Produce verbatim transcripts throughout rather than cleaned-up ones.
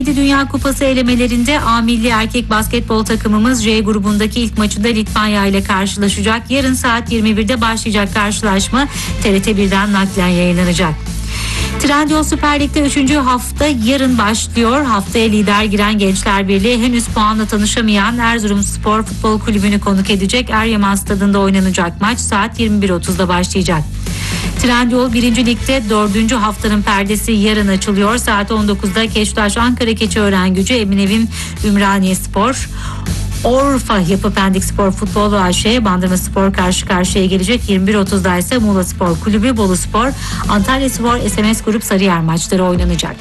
Dünya Kupası elemelerinde A milli erkek basketbol takımımız J grubundaki ilk maçında Litvanya ile karşılaşacak. Yarın saat yirmi birde başlayacak karşılaşma T R T birden naklen yayınlanacak. Trendyol Süper Lig'de üçüncü hafta yarın başlıyor. Haftaya lider giren Gençler Birliği henüz puanla tanışamayan Erzurumspor Futbol Kulübü'nü konuk edecek. Eryaman Stadı'nda oynanacak maç saat yirmi bir otuzda başlayacak. Trendyol birinci Lig'de dördüncü haftanın perdesi yarın açılıyor. Saat on dokuzda Keştaş Ankara Keçiörengucü Eminevim Ümraniyespor Orfa Yapı Pendik Spor Futbol A Ş Bandırma Spor karşı karşıya gelecek. yirmi bir otuzda ise Muğla Spor Kulübü Bolu Spor Antalya Spor S M S Grup Sarıyer maçları oynanacak.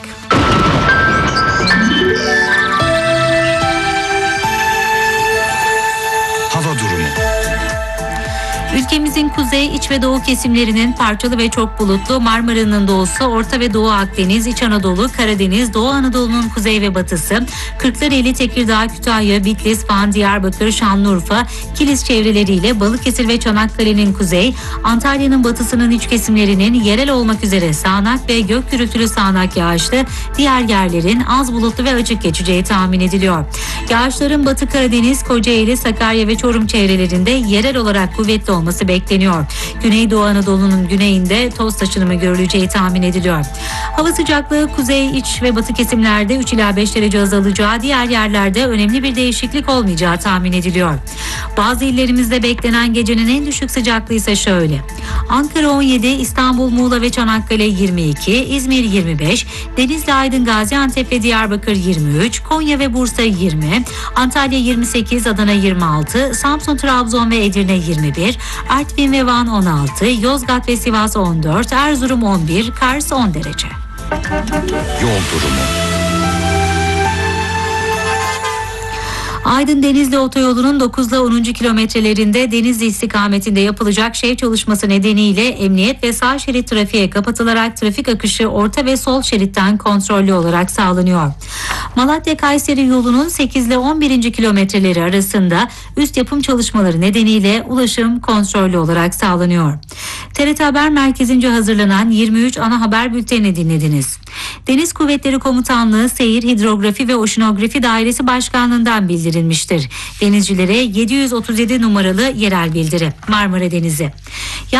Hava durumu. Ülkemizin kuzey, iç ve doğu kesimlerinin parçalı ve çok bulutlu, Marmara'nın doğusu, Orta ve Doğu Akdeniz, İç Anadolu, Karadeniz, Doğu Anadolu'nun kuzey ve batısı, Kırklareli, Tekirdağ, Kütahya, Bitlis, Van, Diyarbakır, Şanlıurfa, Kilis çevreleriyle Balıkesir ve Çanakkale'nin kuzey, Antalya'nın batısının iç kesimlerinin yerel olmak üzere sağanak ve gök gürültülü sağanak yağışlı, diğer yerlerin az bulutlu ve açık geçeceği tahmin ediliyor. Yağışların Batı Karadeniz, Kocaeli, Sakarya ve Çorum çevrelerinde yerel olarak kuvvetli olması bekleniyor. Güneydoğu Anadolu'nun güneyinde toz taşınımı görüleceği tahmin ediliyor. Hava sıcaklığı kuzey, iç ve batı kesimlerde üç ila beş derece azalacağı, diğer yerlerde önemli bir değişiklik olmayacağı tahmin ediliyor. Bazı illerimizde beklenen gecenin en düşük sıcaklığı ise şöyle: Ankara on yedi, İstanbul, Muğla ve Çanakkale yirmi iki, İzmir yirmi beş, Denizli, Aydın, Gaziantep ve Diyarbakır yirmi üç, Konya ve Bursa yirmi, Antalya yirmi sekiz, Adana yirmi altı, Samsun, Trabzon ve Edirne yirmi bir, Artvin ve Van on altı, Yozgat ve Sivas on dört, Erzurum on bir, Kars on derece. Yol durumu. Aydın Denizli Otoyolu'nun dokuz ile onuncu kilometrelerinde Denizli istikametinde yapılacak şev çalışması nedeniyle emniyet ve sağ şerit trafiğe kapatılarak trafik akışı orta ve sol şeritten kontrollü olarak sağlanıyor. Malatya-Kayseri yolunun sekiz ile on birinci kilometreleri arasında üst yapım çalışmaları nedeniyle ulaşım kontrollü olarak sağlanıyor. T R T Haber Merkezi'nce hazırlanan yirmi üç ana haber bültenini dinlediniz. Deniz Kuvvetleri Komutanlığı Seyir, Hidrografi ve Oşinografi Dairesi Başkanlığı'ndan bildirilmiştir. Denizcilere yedi yüz otuz yedi numaralı yerel bildiri. Marmara Denizi.